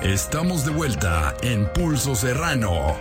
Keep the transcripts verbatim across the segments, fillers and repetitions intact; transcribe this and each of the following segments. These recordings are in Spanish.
Estamos de vuelta en Pulso Serrano.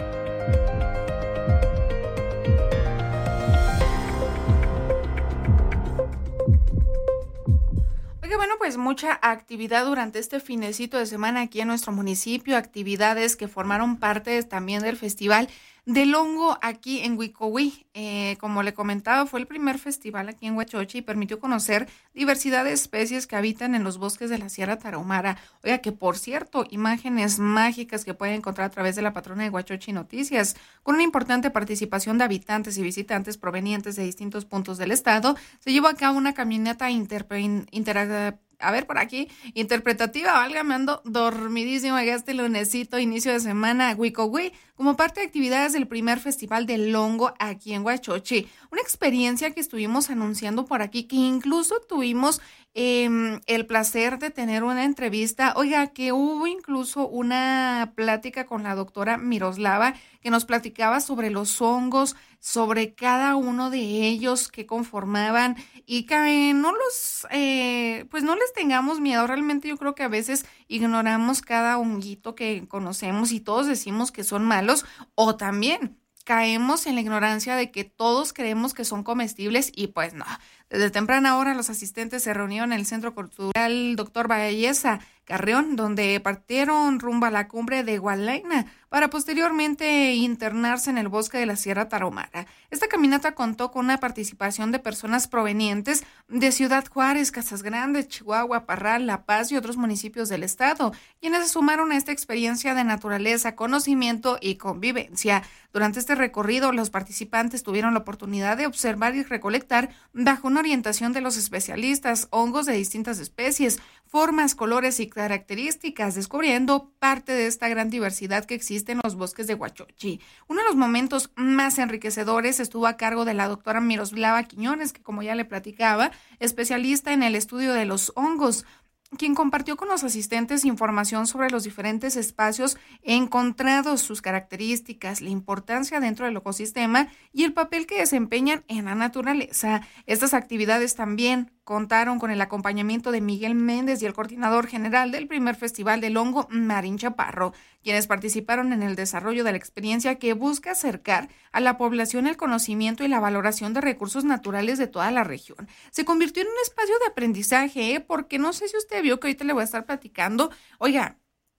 Oiga, bueno, pues mucha actividad durante este finecito de semana aquí en nuestro municipio, actividades que formaron parte también del Festival del Hongo aquí en Huicohui. Eh, como le comentaba, fue el primer festival aquí en Huachochi y permitió conocer diversidad de especies que habitan en los bosques de la Sierra Tarahumara. Oiga, que por cierto, imágenes mágicas que pueden encontrar a través de la patrona de Huachochi Noticias, con una importante participación de habitantes y visitantes provenientes de distintos puntos del estado, se llevó a cabo una caminata interactiva. Inter- A ver, por aquí, interpretativa, válgame, ando dormidísimo este lunesito, inicio de semana, Huicohui, como parte de actividades del primer Festival del Hongo aquí en Huachochi. Una experiencia que estuvimos anunciando por aquí, que incluso tuvimos eh, el placer de tener una entrevista. Oiga, que hubo incluso una plática con la doctora Miroslava, que nos platicaba sobre los hongos, sobre cada uno de ellos que conformaban y que no los, eh, pues no les tengamos miedo. Realmente yo creo que a veces ignoramos cada honguito que conocemos y todos decimos que son malos, o también caemos en la ignorancia de que todos creemos que son comestibles y pues no. Desde temprana hora los asistentes se reunieron en el Centro Cultural Doctor Valleza Carreón, donde partieron rumbo a la cumbre de Hualaina para posteriormente internarse en el bosque de la Sierra Tarahumara. Esta caminata contó con una participación de personas provenientes de Ciudad Juárez, Casas Grandes, Chihuahua, Parral, La Paz y otros municipios del estado, quienes se sumaron a esta experiencia de naturaleza, conocimiento y convivencia. Durante este recorrido, los participantes tuvieron la oportunidad de observar y recolectar, bajo una orientación de los especialistas, hongos de distintas especies, formas, colores y características, descubriendo parte de esta gran diversidad que existe en los bosques de Huachochi. Uno de los momentos más enriquecedores estuvo a cargo de la doctora Miroslava Quiñones, que como ya le platicaba, especialista en el estudio de los hongos, quien compartió con los asistentes información sobre los diferentes espacios encontrados, sus características, la importancia dentro del ecosistema y el papel que desempeñan en la naturaleza. Estas actividades también contaron con el acompañamiento de Miguel Méndez y el coordinador general del primer Festival del Hongo, Marín Chaparro, quienes participaron en el desarrollo de la experiencia que busca acercar a la población el conocimiento y la valoración de recursos naturales de toda la región. Se convirtió en un espacio de aprendizaje, ¿eh? Porque no sé si usted vio que ahorita le voy a estar platicando. Oiga,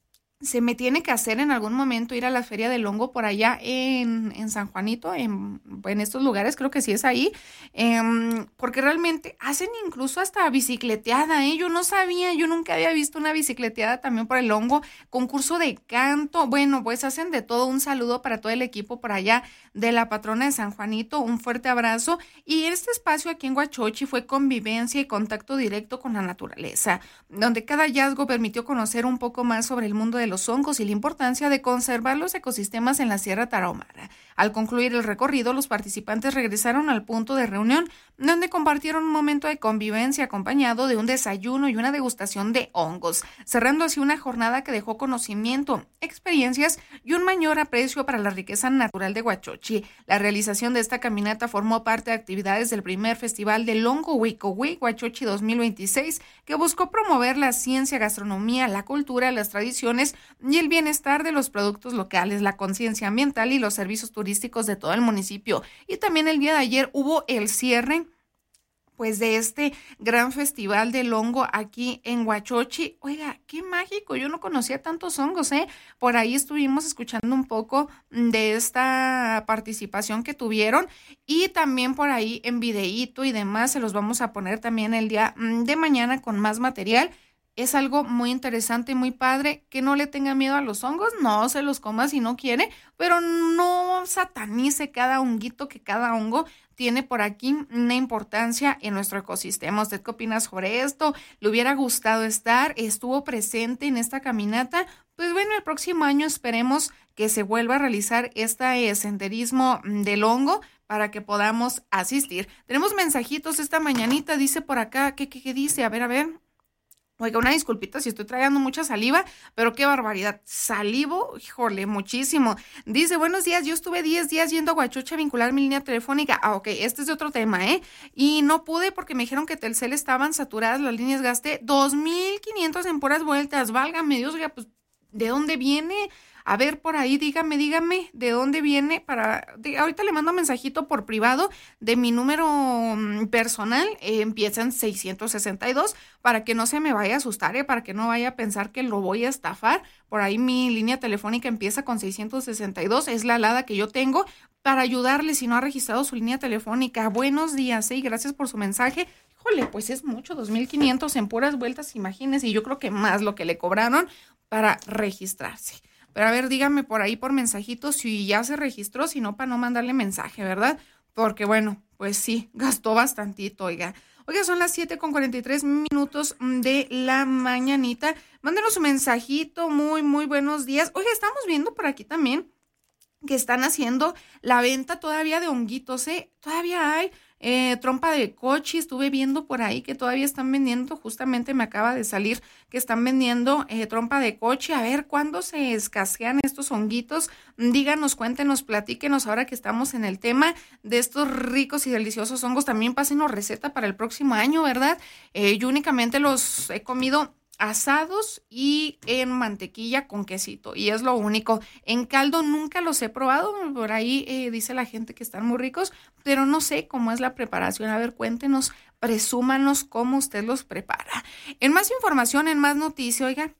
se me tiene que hacer en algún momento ir a la Feria del Hongo por allá en, en San Juanito, en, en estos lugares, creo que sí es ahí, eh, porque realmente hacen incluso hasta bicicleteada, ¿eh? Yo no sabía, yo nunca había visto una bicicleteada también por el hongo, concurso de canto, bueno, pues hacen de todo. Un saludo para todo el equipo por allá de la patrona de San Juanito, un fuerte abrazo. Y este espacio aquí en Huachochi fue convivencia y contacto directo con la naturaleza, donde cada hallazgo permitió conocer un poco más sobre el mundo de los hongos y la importancia de conservar los ecosistemas en la Sierra Tarahumara. Al concluir el recorrido, los participantes regresaron al punto de reunión, donde compartieron un momento de convivencia acompañado de un desayuno y una degustación de hongos, cerrando así una jornada que dejó conocimiento, experiencias y un mayor aprecio para la riqueza natural de Huachochi. La realización de esta caminata formó parte de actividades del primer Festival del Hongo Huicohui Huachochi dos mil veintiséis, que buscó promover la ciencia, gastronomía, la cultura, las tradiciones y el bienestar de los productos locales, la conciencia ambiental y los servicios turísticos de todo el municipio. Y también el día de ayer hubo el cierre pues de este gran festival del hongo aquí en Huachochi. Oiga, qué mágico, yo no conocía tantos hongos, ¿eh? Por ahí estuvimos escuchando un poco de esta participación que tuvieron y también por ahí en videíto y demás se los vamos a poner también el día de mañana con más material. Es algo muy interesante y muy padre. Que no le tenga miedo a los hongos, no se los coma si no quiere, pero no satanice cada honguito, que cada hongo tiene por aquí una importancia en nuestro ecosistema. ¿Usted qué opina sobre esto? ¿Le hubiera gustado estar? ¿Estuvo presente en esta caminata? Pues bueno, el próximo año esperemos que se vuelva a realizar este senderismo del hongo para que podamos asistir. Tenemos mensajitos esta mañanita, dice por acá, ¿qué, qué, qué dice? A ver, a ver. Oiga, una disculpita si estoy tragando mucha saliva, pero qué barbaridad. Salivo, híjole, muchísimo. Dice, buenos días, yo estuve diez días yendo a Huachochi a vincular mi línea telefónica. Ah, ok, este es de otro tema, ¿eh? Y no pude porque me dijeron que Telcel estaban saturadas las líneas. Gasté dos mil quinientos en puras vueltas. Válgame Dios, oiga, pues ¿De dónde viene? A ver, por ahí, dígame, dígame, ¿de dónde viene? Para de, ahorita le mando un mensajito por privado de mi número um, personal, eh, empieza en seiscientos sesenta y dos, para que no se me vaya a asustar, eh, para que no vaya a pensar que lo voy a estafar. Por ahí mi línea telefónica empieza con seiscientos sesenta y dos, es la alada que yo tengo para ayudarle si no ha registrado su línea telefónica. Buenos días, eh, gracias por su mensaje. Híjole, pues es mucho, dos mil quinientos en puras vueltas, imagínense, y yo creo que más lo que le cobraron para registrarse. Pero a ver, dígame por ahí por mensajito si ya se registró, si no, para no mandarle mensaje, ¿verdad? Porque bueno, pues sí, gastó bastantito, oiga. Oiga, son las siete con cuarenta y tres minutos de la mañanita. Mándenos un mensajito, muy, muy buenos días. Oiga, estamos viendo por aquí también que están haciendo la venta todavía de honguitos, ¿eh? Todavía hay eh, trompa de cochi, estuve viendo por ahí que todavía están vendiendo, justamente me acaba de salir que están vendiendo eh, trompa de cochi. A ver, ¿cuándo se escasean estos honguitos? Díganos, cuéntenos, platíquenos ahora que estamos en el tema de estos ricos y deliciosos hongos. También pásenos receta para el próximo año, ¿verdad? Eh, yo únicamente los he comido asados y en mantequilla con quesito, y es lo único. En caldo nunca los he probado, por ahí eh, dice la gente que están muy ricos, pero no sé cómo es la preparación. A ver, cuéntenos, presúmanos cómo usted los prepara. En más información, en más noticia, oiga,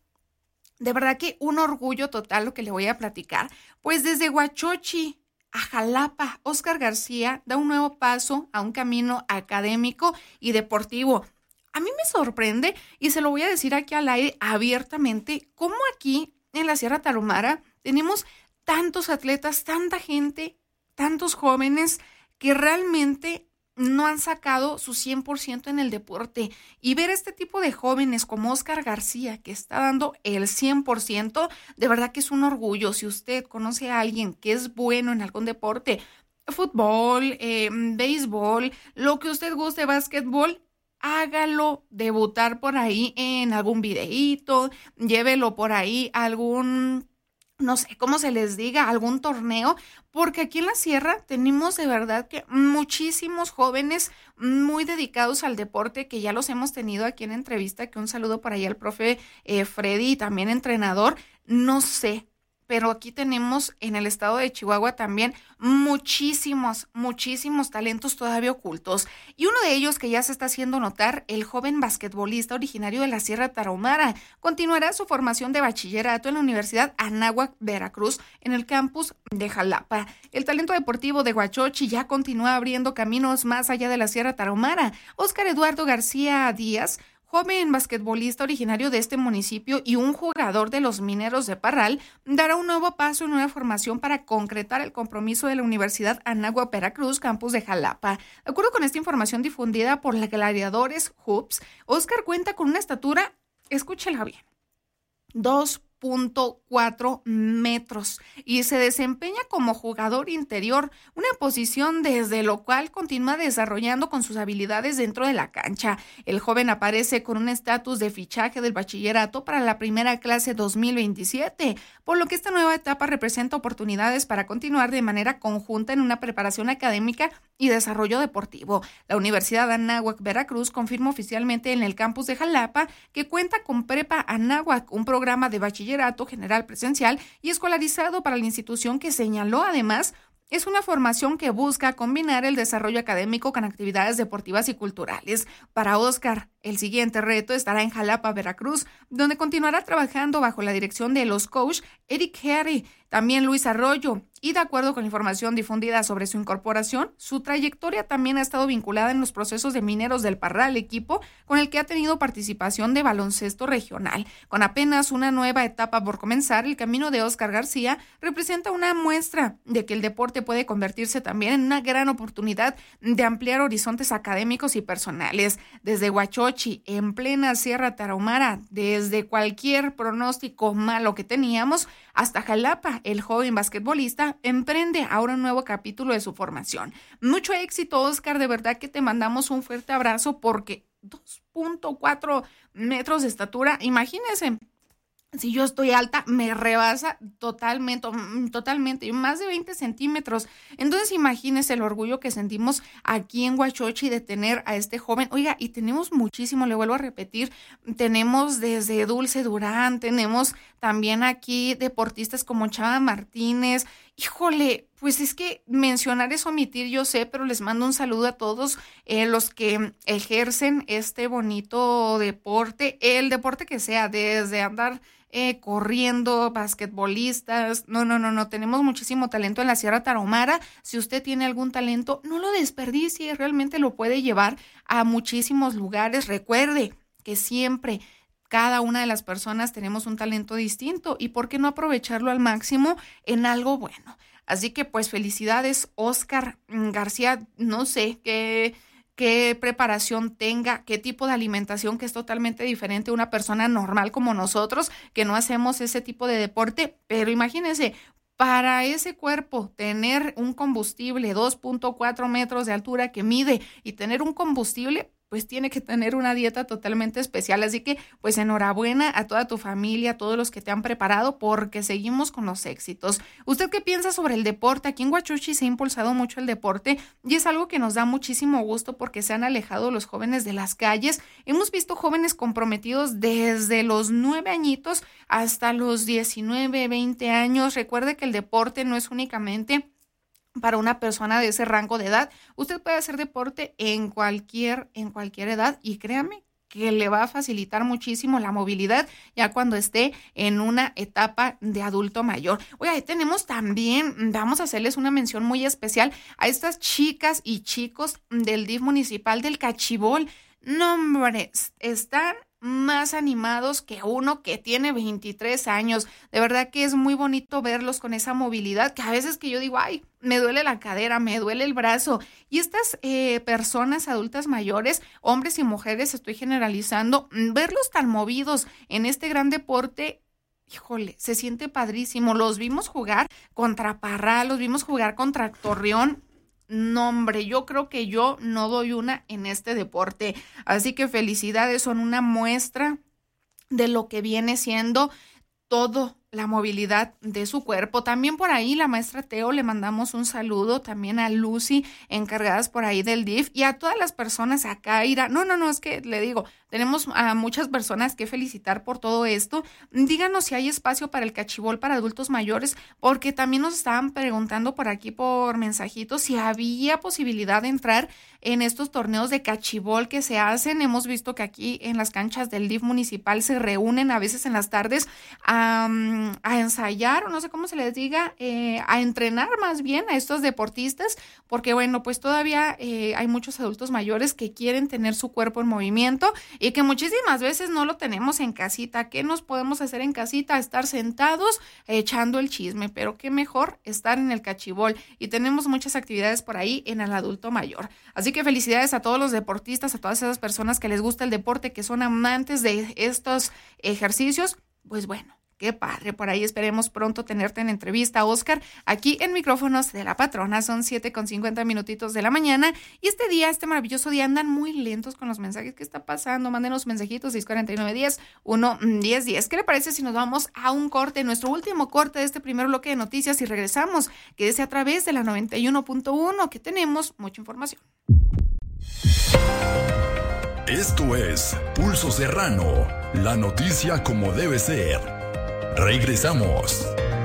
de verdad que un orgullo total lo que le voy a platicar, pues desde Huachochi a Jalapa, Óscar García da un nuevo paso a un camino académico y deportivo. A mí me sorprende, y se lo voy a decir aquí al aire abiertamente, cómo aquí en la Sierra Tarahumara tenemos tantos atletas, tanta gente, tantos jóvenes que realmente no han sacado su cien por ciento en el deporte. Y ver este tipo de jóvenes como Óscar García, que está dando el cien por ciento, de verdad que es un orgullo. Si usted conoce a alguien que es bueno en algún deporte, fútbol, eh, béisbol, lo que usted guste, básquetbol, hágalo debutar por ahí en algún videíto, llévelo por ahí a algún, no sé cómo se les diga, algún torneo, porque aquí en la sierra tenemos de verdad que muchísimos jóvenes muy dedicados al deporte, que ya los hemos tenido aquí en entrevista, que un saludo por ahí al profe eh, Freddy, también entrenador. No sé, pero aquí tenemos en el estado de Chihuahua también muchísimos, muchísimos talentos todavía ocultos. Y uno de ellos que ya se está haciendo notar, el joven basquetbolista originario de la Sierra Tarahumara, continuará su formación de bachillerato en la Universidad Anáhuac, Veracruz, en el campus de Jalapa. El talento deportivo de Huachochi ya continúa abriendo caminos más allá de la Sierra Tarahumara. Óscar Eduardo García Díaz, joven basquetbolista originario de este municipio y un jugador de los Mineros de Parral, dará un nuevo paso en una formación para concretar el compromiso de la Universidad Anáhuac Veracruz, campus de Jalapa. De acuerdo con esta información difundida por la Gladiadores Hoops, Óscar cuenta con una estatura, escúchela bien, dos punto cuatro metros y se desempeña como jugador interior, una posición desde lo cual continúa desarrollando con sus habilidades dentro de la cancha. El joven aparece con un estatus de fichaje del bachillerato para la primera clase dos mil veintisiete, por lo que esta nueva etapa representa oportunidades para continuar de manera conjunta en una preparación académica y desarrollo deportivo. La Universidad Anáhuac Veracruz confirmó oficialmente en el campus de Jalapa que cuenta con Prepa Anáhuac, un programa de bachillerato general presencial y escolarizado para la institución, que señaló además es una formación que busca combinar el desarrollo académico con actividades deportivas y culturales. Para Óscar, el siguiente reto estará en Jalapa, Veracruz, donde continuará trabajando bajo la dirección de los coach Eric Harry, también Luis Arroyo, y de acuerdo con la información difundida sobre su incorporación, su trayectoria también ha estado vinculada en los procesos de Mineros del Parral, equipo con el que ha tenido participación de baloncesto regional. Con apenas una nueva etapa por comenzar, el camino de Óscar García representa una muestra de que el deporte puede convertirse también en una gran oportunidad de ampliar horizontes académicos y personales. Desde Huachochi, en plena Sierra Tarahumara, desde cualquier pronóstico malo que teníamos, hasta Jalapa, el joven basquetbolista emprende ahora un nuevo capítulo de su formación. Mucho éxito, Óscar, de verdad que te mandamos un fuerte abrazo, porque dos punto cuatro metros de estatura, imagínense, Si yo estoy alta, me rebasa totalmente, totalmente, más de veinte centímetros. Entonces, imagínense el orgullo que sentimos aquí en Huachochi de tener a este joven. Oiga, y tenemos muchísimo, le vuelvo a repetir, tenemos desde Dulce Durán, tenemos también aquí deportistas como Chava Martínez. Híjole, pues es que mencionar es omitir, yo sé, pero les mando un saludo a todos eh, los que ejercen este bonito deporte, el deporte que sea, desde andar Eh, corriendo, basquetbolistas, no, no, no, no, tenemos muchísimo talento en la Sierra Tarahumara. Si usted tiene algún talento, no lo desperdicie, realmente lo puede llevar a muchísimos lugares. Recuerde que siempre cada una de las personas tenemos un talento distinto y por qué no aprovecharlo al máximo en algo bueno. Así que pues felicidades, Oscar García, no sé qué... qué preparación tenga, qué tipo de alimentación, que es totalmente diferente a una persona normal como nosotros, que no hacemos ese tipo de deporte, pero imagínense, para ese cuerpo tener un combustible dos punto cuatro metros de altura que mide y tener un combustible, pues tiene que tener una dieta totalmente especial. Así que, pues enhorabuena a toda tu familia, a todos los que te han preparado, porque seguimos con los éxitos. ¿Usted qué piensa sobre el deporte? Aquí en Huachochi se ha impulsado mucho el deporte y es algo que nos da muchísimo gusto porque se han alejado los jóvenes de las calles. Hemos visto jóvenes comprometidos desde los nueve añitos hasta los diecinueve, veinte años. Recuerde que el deporte no es únicamente para una persona de ese rango de edad. Usted puede hacer deporte en cualquier, en cualquier edad y créame que le va a facilitar muchísimo la movilidad ya cuando esté en una etapa de adulto mayor. Oiga, ahí tenemos también, vamos a hacerles una mención muy especial a estas chicas y chicos del D I F municipal del Cachibol. No, hombre, están más animados que uno que tiene veintitrés años. De verdad que es muy bonito verlos con esa movilidad, que a veces que yo digo, ay, me duele la cadera, me duele el brazo. Y estas eh, personas adultas mayores, hombres y mujeres, estoy generalizando, verlos tan movidos en este gran deporte, híjole, se siente padrísimo. Los vimos jugar contra Parral, los vimos jugar contra Torreón. No, hombre, yo creo que yo no doy una en este deporte. Así que felicidades, son una muestra de lo que viene siendo todo la movilidad de su cuerpo. También por ahí la maestra Teo, le mandamos un saludo, también a Lucy, encargadas por ahí del D I F, y a todas las personas, a Kaira. No, no, no, es que le digo, tenemos a muchas personas que felicitar por todo esto. Díganos si hay espacio para el cachibol para adultos mayores, porque también nos estaban preguntando por aquí por mensajitos si había posibilidad de entrar en estos torneos de cachibol que se hacen. Hemos visto que aquí en las canchas del D I F municipal se reúnen a veces en las tardes a, a ensayar, o no sé cómo se les diga, eh, a entrenar más bien a estos deportistas, porque bueno, pues todavía eh, hay muchos adultos mayores que quieren tener su cuerpo en movimiento y que muchísimas veces no lo tenemos en casita. ¿Qué nos podemos hacer en casita? Estar sentados echando el chisme, pero qué mejor estar en el cachibol, y tenemos muchas actividades por ahí en el adulto mayor. Así que felicidades a todos los deportistas, a todas esas personas que les gusta el deporte, que son amantes de estos ejercicios. Pues bueno, qué padre, por ahí esperemos pronto tenerte en entrevista, Oscar, aquí en Micrófonos de la Patrona. Son siete con cincuenta minutitos de la mañana, y este día, este maravilloso día, andan muy lentos con los mensajes. ¿Qué está pasando? Mándenos mensajitos, seis cuatro nueve, diez, uno, diez, diez. ¿Qué le parece si nos vamos a un corte, nuestro último corte de este primer bloque de noticias, y regresamos? Quédese a través de la noventa y uno punto uno, que tenemos mucha información. Esto es Pulso Serrano, la noticia como debe ser. Regresamos.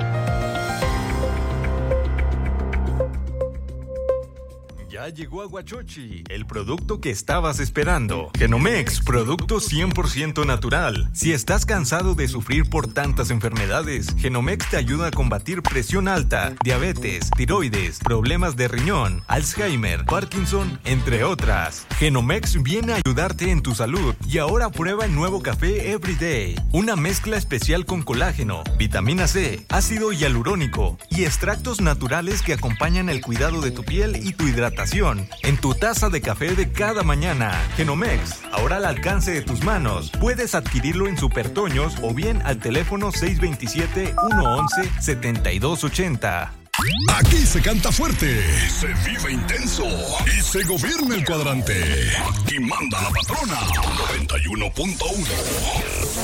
Ya llegó a Huachochi, el producto que estabas esperando. Genomex, producto cien por ciento natural. Si estás cansado de sufrir por tantas enfermedades, Genomex te ayuda a combatir presión alta, diabetes, tiroides, problemas de riñón, Alzheimer, Parkinson, entre otras. Genomex viene a ayudarte en tu salud, y ahora prueba el nuevo café Everyday. Una mezcla especial con colágeno, vitamina C, ácido hialurónico y extractos naturales que acompañan el cuidado de tu piel y tu hidratación en tu taza de café de cada mañana. Genomex, ahora al alcance de tus manos. Puedes adquirirlo en Supertoños o bien al teléfono seis dos siete, uno once, setenta y dos ochenta. Aquí se canta fuerte, se vive intenso y se gobierna el cuadrante. Aquí manda la patrona. noventa y uno punto uno.